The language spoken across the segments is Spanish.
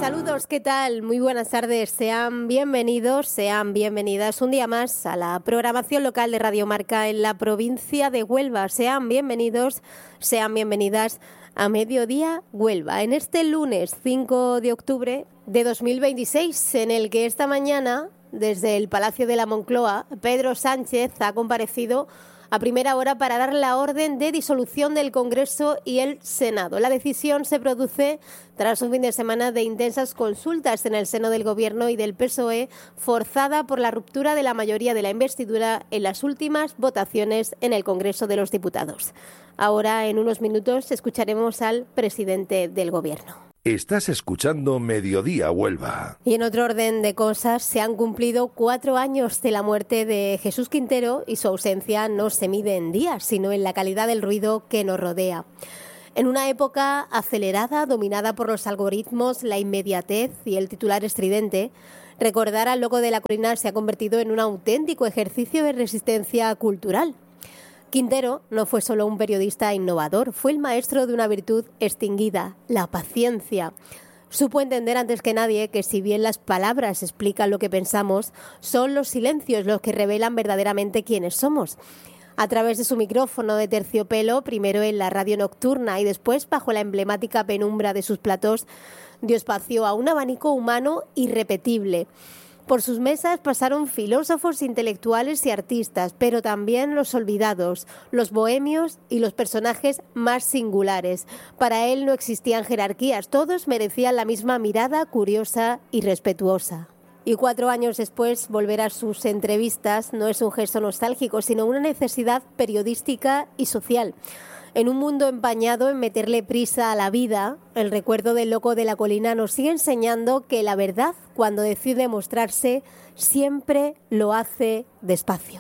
Saludos, ¿qué tal? Muy buenas tardes, sean bienvenidos, sean bienvenidas un día más a la programación local de Radio Marca en la provincia de Huelva. Sean bienvenidos, sean bienvenidas a Mediodía Huelva, en este lunes 5 de octubre de 2026, en el que esta mañana, desde el Palacio de la Moncloa, Pedro Sánchez ha comparecido a primera hora para dar la orden de disolución del Congreso y el Senado. La decisión se produce tras un fin de semana de intensas consultas en el seno del Gobierno y del PSOE, forzada por la ruptura de la mayoría de la investidura en las últimas votaciones en el Congreso de los Diputados. Ahora, en unos minutos, escucharemos al presidente del Gobierno. Estás escuchando Mediodía Huelva. Y en otro orden de cosas, se han cumplido 4 años de la muerte de Jesús Quintero y su ausencia no se mide en días, sino en la calidad del ruido que nos rodea. En una época acelerada, dominada por los algoritmos, la inmediatez y el titular estridente, recordar al loco de la colina se ha convertido en un auténtico ejercicio de resistencia cultural. Quintero no fue solo un periodista innovador, fue el maestro de una virtud extinguida, la paciencia. Supo entender antes que nadie que si bien las palabras explican lo que pensamos, son los silencios los que revelan verdaderamente quiénes somos. A través de su micrófono de terciopelo, primero en la radio nocturna y después bajo la emblemática penumbra de sus platós, dio espacio a un abanico humano irrepetible. Por sus mesas pasaron filósofos, intelectuales y artistas, pero también los olvidados, los bohemios y los personajes más singulares. Para él no existían jerarquías, todos merecían la misma mirada curiosa y respetuosa. Y 4 años después, volver a sus entrevistas no es un gesto nostálgico, sino una necesidad periodística y social. En un mundo empañado en meterle prisa a la vida, el recuerdo del loco de la colina nos sigue enseñando que la verdad, cuando decide mostrarse, siempre lo hace despacio.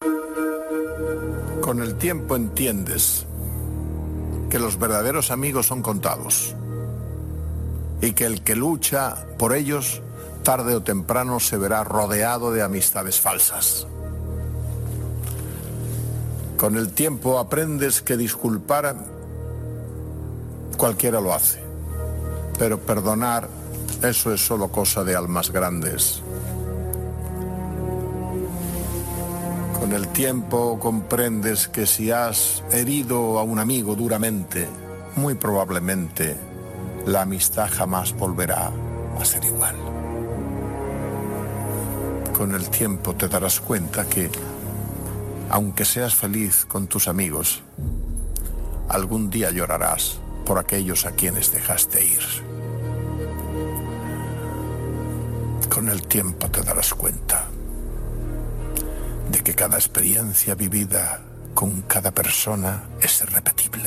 Con el tiempo entiendes que los verdaderos amigos son contados y que el que lucha por ellos, tarde o temprano se verá rodeado de amistades falsas. Con el tiempo aprendes que disculpar cualquiera lo hace, pero perdonar, eso es solo cosa de almas grandes. Con el tiempo comprendes que si has herido a un amigo duramente, muy probablemente la amistad jamás volverá a ser igual. Con el tiempo te darás cuenta que aunque seas feliz con tus amigos, algún día llorarás por aquellos a quienes dejaste ir. Con el tiempo te darás cuenta de que cada experiencia vivida con cada persona es irrepetible.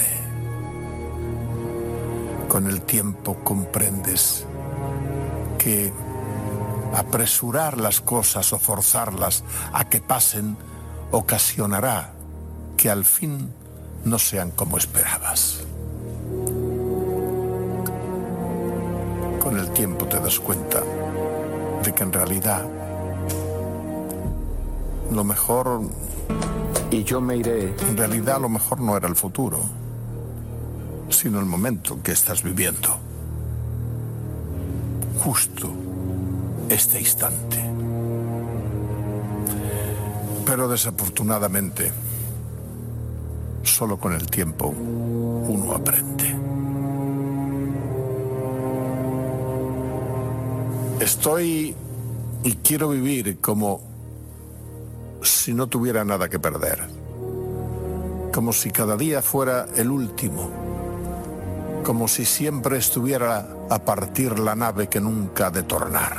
Con el tiempo comprendes que apresurar las cosas o forzarlas a que pasen ocasionará que al fin no sean como esperabas. Con el tiempo te das cuenta de que en realidad lo mejor, y yo me iré, en realidad lo mejor no era el futuro, sino el momento que estás viviendo. Justo este instante. Pero desafortunadamente, solo con el tiempo uno aprende. Estoy y quiero vivir como si no tuviera nada que perder. Como si cada día fuera el último. Como si siempre estuviera a partir la nave que nunca ha de tornar.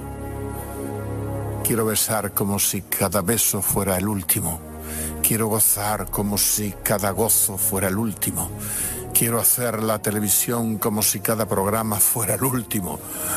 Quiero besar como si cada beso fuera el último. Quiero gozar como si cada gozo fuera el último. Quiero hacer la televisión como si cada programa fuera el último.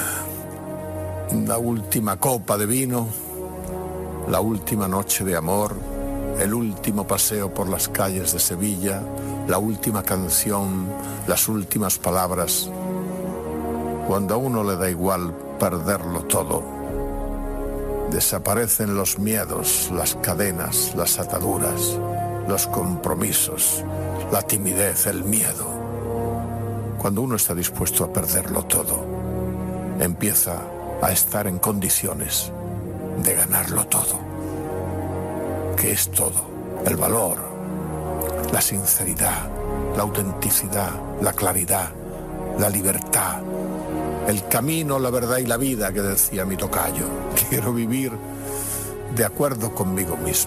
La última copa de vino, la última noche de amor, el último paseo por las calles de Sevilla, la última canción, las últimas palabras. Cuando a uno le da igual perderlo todo, desaparecen los miedos, las cadenas, las ataduras, los compromisos, la timidez, el miedo. Cuando uno está dispuesto a perderlo todo, empieza a estar en condiciones de ganarlo todo. ¿Qué es todo? El valor, la sinceridad, la autenticidad, la claridad, la libertad, el camino, la verdad y la vida, que decía mi tocayo. Quiero vivir de acuerdo conmigo mismo.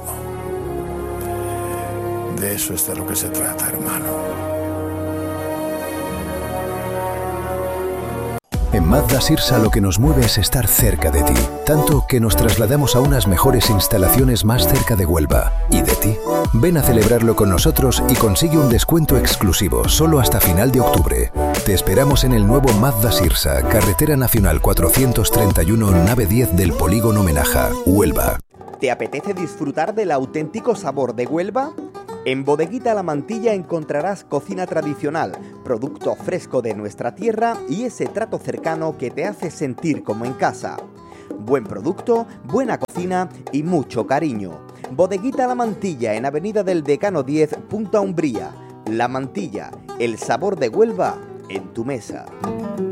De eso es de lo que se trata, hermano. En Mazda Sirsa lo que nos mueve es estar cerca de ti, tanto que nos trasladamos a unas mejores instalaciones más cerca de Huelva y de ti. Ven a celebrarlo con nosotros y consigue un descuento exclusivo solo hasta final de octubre. Te esperamos en el nuevo Mazda Sirsa, Carretera Nacional 431, nave 10 del Polígono Menaja, Huelva. ¿Te apetece disfrutar del auténtico sabor de Huelva? En Bodeguita La Mantilla encontrarás cocina tradicional, producto fresco de nuestra tierra y ese trato cercano que te hace sentir como en casa. Buen producto, buena cocina y mucho cariño. Bodeguita La Mantilla en Avenida del Decano 10, Punta Umbría. La Mantilla, el sabor de Huelva en tu mesa.